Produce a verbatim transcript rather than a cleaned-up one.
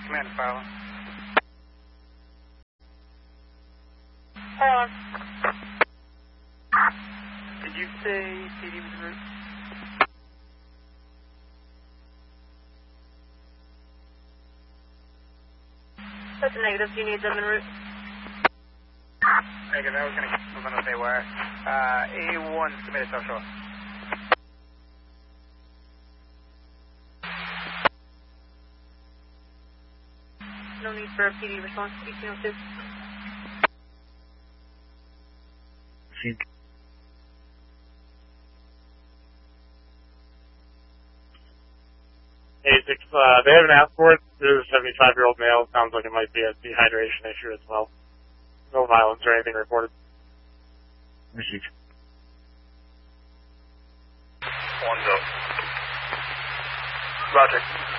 Command file. Hold on. Did you say P D was en route? That's a negative. Do you need them en route? Negative. I was going to get them if they were. Uh, A one submitted social. No need for a P D response. eighteen oh two. Hey, six, uh, they haven't asked for it. There's a seventy-five-year-old male. Sounds like it might be a dehydration issue as well. No violence or anything reported. Received. One's up. Roger.